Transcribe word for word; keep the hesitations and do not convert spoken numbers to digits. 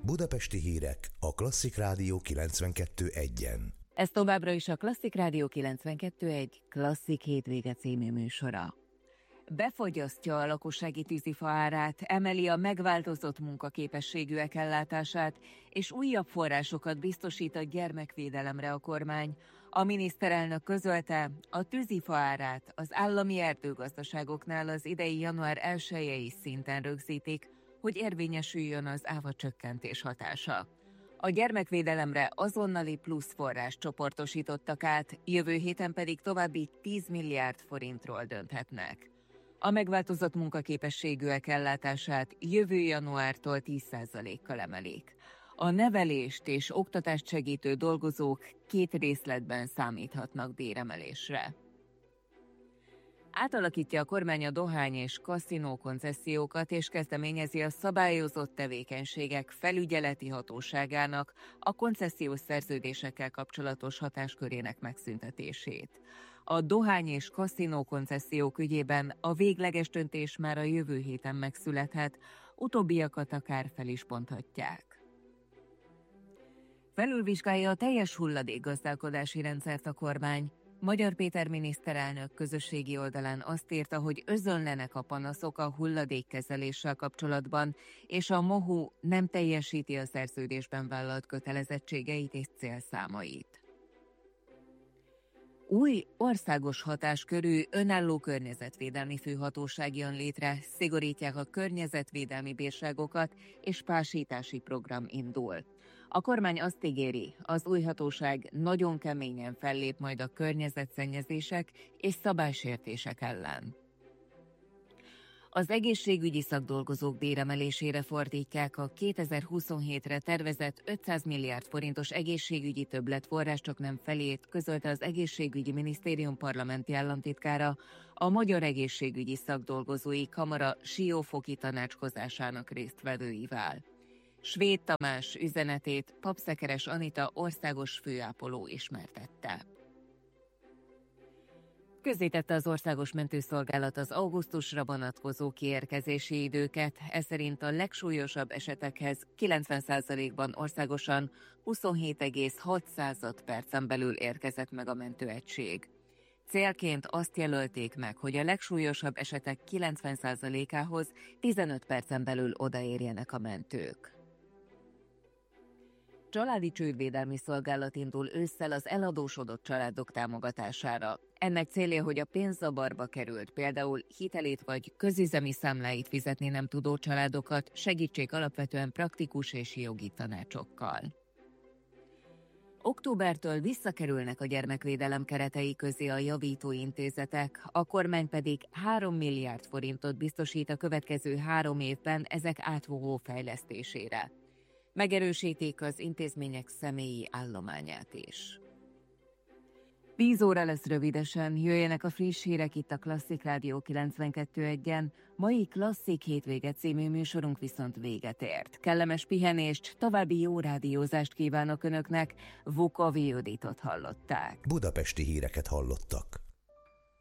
Budapesti hírek a Klasszik Rádió kilencvenkettő egyen. Ez továbbra is a Klasszik Rádió kilencvenkettő egy Klasszik hétvége című műsora. Befogyasztja a lakossági tűzifa árát, emeli a megváltozott munkaképességűek ellátását, és újabb forrásokat biztosít a gyermekvédelemre a kormány. A miniszterelnök közölte, a tűzifa árát az állami erdőgazdaságoknál az idei január elsejei szinten rögzítik, hogy érvényesüljön az áfa csökkentés hatása. A gyermekvédelemre azonnali plusz forrást csoportosítottak át, jövő héten pedig további tíz milliárd forintról dönthetnek. A megváltozott munkaképességűek ellátását jövő januártól tíz százalékkal emelik. A nevelést és oktatást segítő dolgozók két részletben számíthatnak béremelésre. Átalakítja a kormány a dohány és kaszinó koncesziókat, és kezdeményezi a szabályozott tevékenységek felügyeleti hatóságának a koncesziós szerződésekkel kapcsolatos hatáskörének megszüntetését. A dohány és kaszinó koncesziók ügyében a végleges döntés már a jövő héten megszülethet, utóbbiakat akár fel is bonthatják. Felülvizsgálja a teljes hulladékgazdálkodási rendszert a kormány. Magyar Péter miniszterelnök közösségi oldalán azt írta, hogy özönlenek a panaszok a hulladékkezeléssel kapcsolatban, és a MOHU nem teljesíti a szerződésben vállalt kötelezettségeit és célszámait. Új országos hatáskörű önálló környezetvédelmi főhatóság jön létre, szigorítják a környezetvédelmi bírságokat, és pásítási program indul. A kormány azt ígéri, az új hatóság nagyon keményen fellép majd a környezetszennyezések és szabálysértések ellen. Az egészségügyi szakdolgozók béremelésére fordítják a kétezer-huszonhétre tervezett ötszáz milliárd forintos egészségügyi többletforrás csak nem felét, közölte az Egészségügyi Minisztérium parlamenti államtitkára a Magyar Egészségügyi Szakdolgozói Kamara siófoki tanácskozásának résztvevőivel. Svéd Tamás üzenetét Papszekeres Anita országos főápoló ismertette. Közzétette az Országos Mentőszolgálat az augusztusra vonatkozó kiérkezési időket, ez szerint a legsúlyosabb esetekhez kilencven százalékban országosan huszonhét egész hat percen belül érkezett meg a mentőegység. Célként azt jelölték meg, hogy a legsúlyosabb esetek kilencven százalékához tizenöt percen belül odaérjenek a mentők. Családi csődvédelmi szolgálat indul ősszel az eladósodott családok támogatására. Ennek célja, hogy a pénzzavarba került, például hitelét vagy közüzemi számláit fizetni nem tudó családokat segítsék alapvetően praktikus és jogi tanácsokkal. Októbertől visszakerülnek a gyermekvédelem keretei közé a javító intézetek, a kormány pedig három milliárd forintot biztosít a következő három évben ezek átfogó fejlesztésére. Megerősítik az intézmények személyi állományát is. tíz óra lesz rövidesen, jöjjenek a friss hírek itt a Klasszik Rádió kilencvenkettő egyen. Mai Klasszik hétvége című műsorunk viszont véget ért. Kellemes pihenést, további jó rádiózást kívánok Önöknek, Vukovi Juditot hallották. Budapesti híreket hallottak.